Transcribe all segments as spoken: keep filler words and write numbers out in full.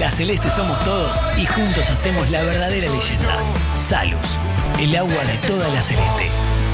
La Celeste somos todos y juntos hacemos la verdadera leyenda. Salus, el agua de toda la Celeste.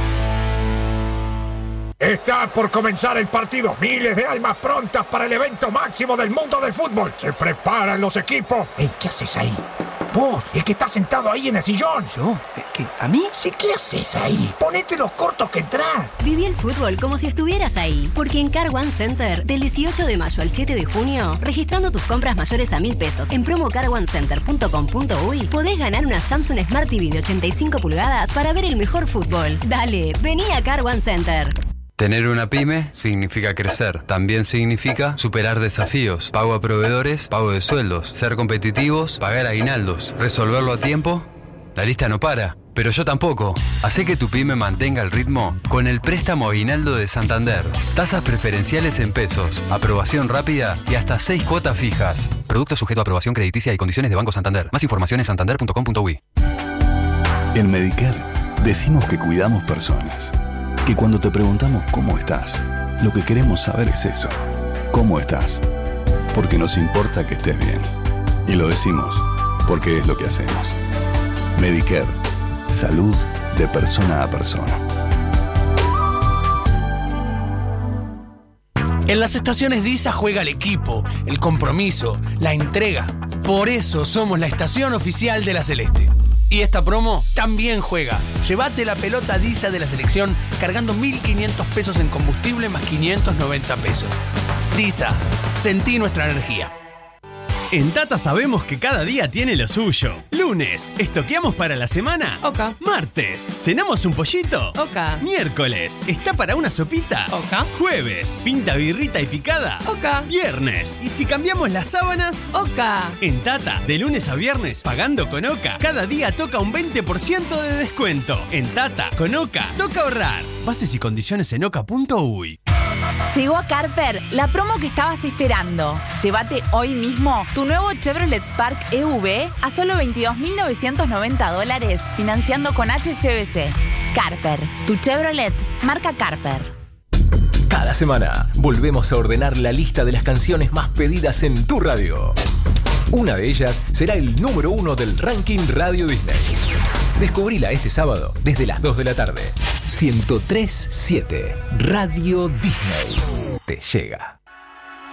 Está por comenzar el partido. Miles de almas prontas para el evento máximo del mundo del fútbol. Se preparan los equipos. Ey, ¿qué haces ahí? Vos, el que está sentado ahí en el sillón. ¿Yo? ¿Qué? ¿A mí? Sí, ¿qué haces ahí? Ponete los cortos que entrás. Viví el fútbol como si estuvieras ahí. Porque en Car One Center, del dieciocho de mayo al siete de junio, registrando tus compras mayores a mil pesos en promo car one center punto com punto uy, podés ganar una Samsung Smart T V de ochenta y cinco pulgadas para ver el mejor fútbol. Dale, vení a Car One Center. Tener una pyme significa crecer. También significa superar desafíos, pago a proveedores, pago de sueldos, ser competitivos, pagar aguinaldos, resolverlo a tiempo. La lista no para, pero yo tampoco. Hacé que tu pyme mantenga el ritmo con el préstamo aguinaldo de Santander. Tasas preferenciales en pesos, aprobación rápida y hasta seis cuotas fijas. Producto sujeto a aprobación crediticia y condiciones de Banco Santander. Más información en santander punto com punto uy. En Medicare decimos que cuidamos personas. Que cuando te preguntamos cómo estás, lo que queremos saber es eso. ¿Cómo estás? Porque nos importa que estés bien. Y lo decimos porque es lo que hacemos. Medicare. Salud de persona a persona. En las estaciones DISA juega el equipo, el compromiso, la entrega. Por eso somos la estación oficial de la Celeste. Y esta promo también juega. Llévate la pelota DISA de la selección cargando mil quinientos pesos en combustible más quinientos noventa pesos. DISA, sentí nuestra energía. En Tata sabemos que cada día tiene lo suyo. Lunes, ¿estoqueamos para la semana? Ok. Martes, ¿cenamos un pollito? Ok. Miércoles, ¿está para una sopita? Ok. Jueves, ¿pinta birrita y picada? Ok. Viernes, ¿y si cambiamos las sábanas? Ok. En Tata, de lunes a viernes, pagando con Oca, cada día toca un veinte por ciento de descuento. En Tata, con Oca, toca ahorrar. Bases y condiciones en oca punto uy. Llegó a Carper la promo que estabas esperando. Llévate hoy mismo tu nuevo Chevrolet Spark E V a solo veintidós mil novecientos noventa dólares financiando con H S B C. Carper, tu Chevrolet, marca Carper. Cada semana volvemos a ordenar la lista de las canciones más pedidas en tu radio. Una de ellas será el número uno del ranking Radio Disney. Descubrila este sábado desde las dos de la tarde. ciento tres punto siete Radio Disney te llega.